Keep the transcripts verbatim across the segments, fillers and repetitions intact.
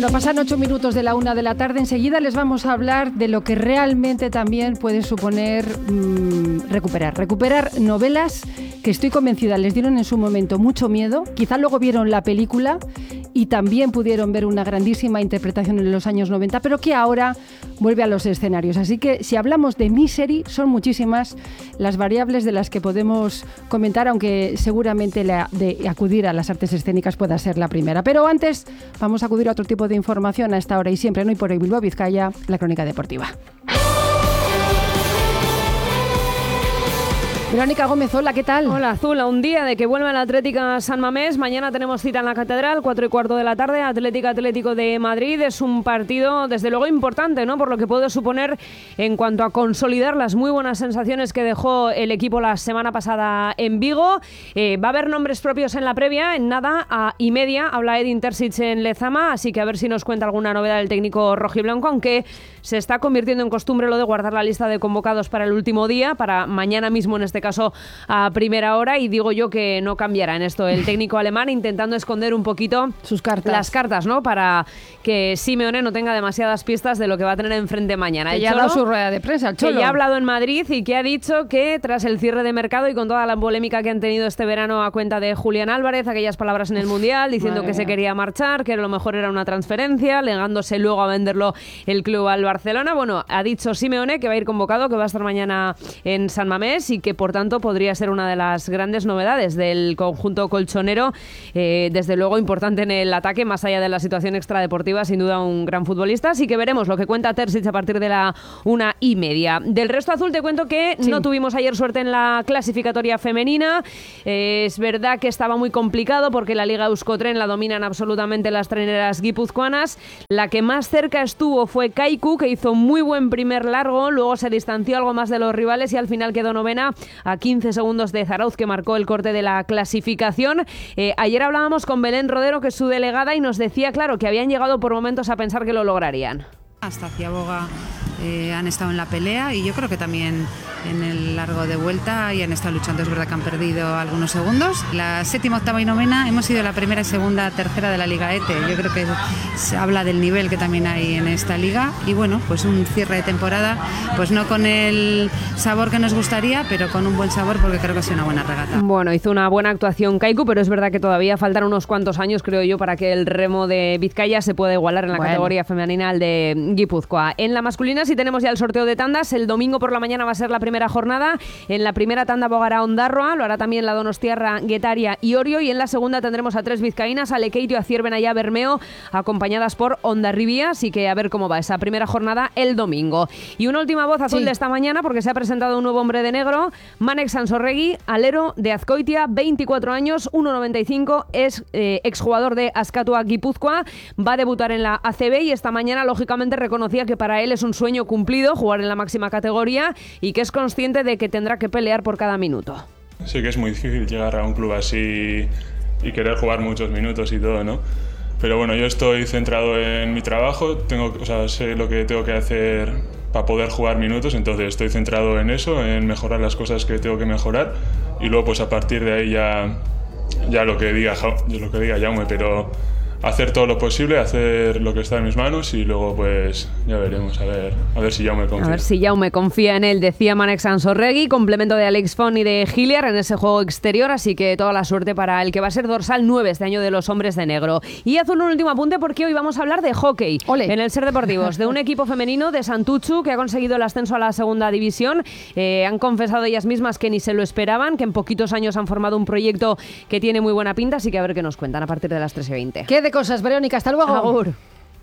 No pasan ocho minutos de la una de la tarde. Enseguida les vamos a hablar de lo que realmente también puede suponer mmm, recuperar. Recuperar novelas que estoy convencida les dieron en su momento mucho miedo. Quizá luego vieron la película y también pudieron ver una grandísima interpretación en los años noventa, pero que ahora vuelve a los escenarios. Así que si hablamos de misery, son muchísimas las variables de las que podemos comentar, aunque seguramente la de acudir a las artes escénicas pueda ser la primera. Pero antes vamos a acudir a otro tipo de información a esta hora y siempre, ¿no? Y por el Bilbao Vizcaya, la crónica deportiva. Verónica Gómez, hola, ¿qué tal? Hola, Zula, un día de que vuelve la Atlética San Mamés. Mañana tenemos cita en la Catedral, cuatro y cuarto de la tarde, Atlética Atlético de Madrid. Es un partido, desde luego, importante, ¿no? Por lo que puede suponer en cuanto a consolidar las muy buenas sensaciones que dejó el equipo la semana pasada en Vigo. Eh, va a haber nombres propios en la previa, en nada a y media habla Edin Terzic en Lezama, así que a ver si nos cuenta alguna novedad del técnico rojiblanco, aunque se está convirtiendo en costumbre lo de guardar la lista de convocados para el último día, para mañana mismo en este caso a primera hora, y digo yo que no cambiará en esto el técnico alemán, intentando esconder un poquito sus cartas, las cartas, ¿no? Para que Simeone no tenga demasiadas pistas de lo que va a tener enfrente mañana. Que ya ha dado su rueda de prensa, el Cholo. Que ya ha hablado en Madrid y que ha dicho que tras el cierre de mercado y con toda la polémica que han tenido este verano a cuenta de Julián Álvarez, aquellas palabras en el Mundial diciendo Madre que mía. se quería marchar, que a lo mejor era una transferencia, negándose luego a venderlo el club al Barcelona. Bueno, ha dicho Simeone que va a ir convocado, que va a estar mañana en San Mamés y que por tanto podría ser una de las grandes novedades del conjunto colchonero, eh, desde luego importante en el ataque, más allá de la situación extradeportiva, sin duda un gran futbolista, así que veremos lo que cuenta Terzic a partir de la una y media. Del resto azul te cuento que sí. no tuvimos ayer suerte en la clasificatoria femenina, eh, es verdad que estaba muy complicado porque la Liga Euskotren la dominan absolutamente las treneras guipuzcoanas, la que más cerca estuvo fue Kaiku, que hizo muy buen primer largo, luego se distanció algo más de los rivales y al final quedó novena a quince segundos de Zarauz, que marcó el corte de la clasificación. Eh, ayer hablábamos con Belén Rodero, que es su delegada, y nos decía, claro, que habían llegado por momentos a pensar que lo lograrían. Hasta Ciaboga eh, han estado en la pelea y yo creo que también en el largo de vuelta y han estado luchando. Es verdad que han perdido algunos segundos. La séptima, octava y novena hemos sido la primera, segunda, tercera de la Liga E T E. Yo creo que se habla del nivel que también hay en esta liga y bueno, pues un cierre de temporada, pues no con el sabor que nos gustaría, pero con un buen sabor porque creo que ha sido una buena regata. Bueno, hizo una buena actuación Kaiku, pero es verdad que todavía faltan unos cuantos años, creo yo, para que el remo de Vizcaya se pueda igualar en la bueno. categoría femenina al de Guipúzcoa. En la masculina sí tenemos ya el sorteo de tandas. El domingo por la mañana va a ser la primera jornada. En la primera tanda bogará Ondarroa, lo hará también la Donostiarra, Guetaria y Orio, y en la segunda tendremos a tres vizcaínas, Alequeiro, Acierbenaya, Bermeo, acompañadas por Hondarribia, así que a ver cómo va esa primera jornada el domingo. Y una última voz azul sí. de esta mañana, porque se ha presentado un nuevo hombre de negro, Manek Sansorregui, alero de Azkoitia, veinticuatro años, uno noventa y cinco, es eh, exjugador de Azkatua Guipúzcoa, va a debutar en la A C B y esta mañana lógicamente reconocía que para él es un sueño cumplido jugar en la máxima categoría y que es consciente de que tendrá que pelear por cada minuto. Sí que es muy difícil llegar a un club así y querer jugar muchos minutos y todo, ¿no? Pero bueno, yo estoy centrado en mi trabajo, tengo, o sea, sé lo que tengo que hacer para poder jugar minutos, entonces estoy centrado en eso, en mejorar las cosas que tengo que mejorar y luego pues a partir de ahí ya, ya lo que diga, lo que diga Jaume, pero hacer todo lo posible, hacer lo que está en mis manos y luego pues ya veremos, a ver, a ver si Jaume confía. A ver si Jaume confía en él, decía Manek Sansorregui, complemento de Alex Font y de Giliar en ese juego exterior, así que toda la suerte para el que va a ser dorsal nueve este año de los hombres de negro. Y azul, un último apunte porque hoy vamos a hablar de hockey. Ole. En el Ser Deportivos, de un equipo femenino de Santuchu que ha conseguido el ascenso a la segunda división. Eh, han confesado ellas mismas que ni se lo esperaban, que en poquitos años han formado un proyecto que tiene muy buena pinta, así que a ver qué nos cuentan a partir de las tres y veinte. ¿Qué de cosas, Verónica? Hasta luego. Agur.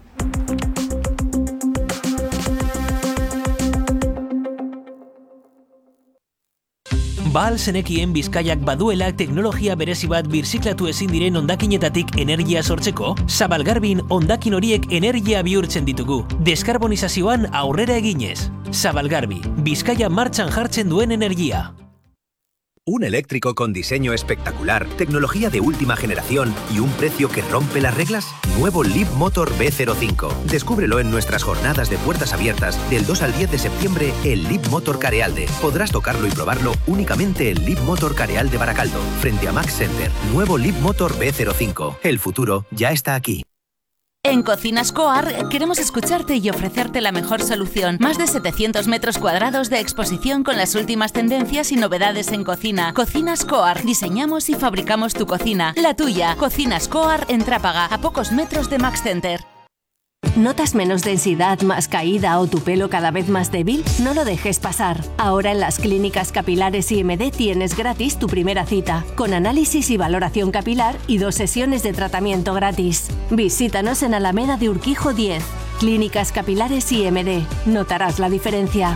Ba al zenekien Bizkaiak baduela teknologia berezi bat birziklatu ezin diren hondakinetatik energia sortzeko? Zabalgarbin hondakin horiek energia bihurtzen ditugu. Deskarbonizazioan aurrera eginez. Zabalgarbi, Bizkaia martxan jartzen duen energia. Un eléctrico con diseño espectacular, tecnología de última generación y un precio que rompe las reglas. Nuevo Leap Motor B cero cinco. Descúbrelo en nuestras jornadas de puertas abiertas del dos al diez de septiembre en Leap Motor Carealde. Podrás tocarlo y probarlo únicamente en Leap Motor Carealde Baracaldo, frente a Max Center. Nuevo Leap Motor B cero cinco. El futuro ya está aquí. En Cocinas Coar queremos escucharte y ofrecerte la mejor solución. Más de setecientos metros cuadrados de exposición con las últimas tendencias y novedades en cocina. Cocinas Coar. Diseñamos y fabricamos tu cocina. La tuya. Cocinas Coar en Trápaga, a pocos metros de Max Center. ¿Notas menos densidad, más caída o tu pelo cada vez más débil? No lo dejes pasar. Ahora en las clínicas capilares I M D tienes gratis tu primera cita, con análisis y valoración capilar y dos sesiones de tratamiento gratis. Visítanos en Alameda de Urquijo diez. Clínicas capilares I M D. Notarás la diferencia.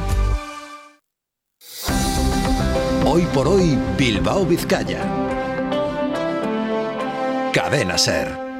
Hoy por hoy, Bilbao, Vizcaya. Cadena SER.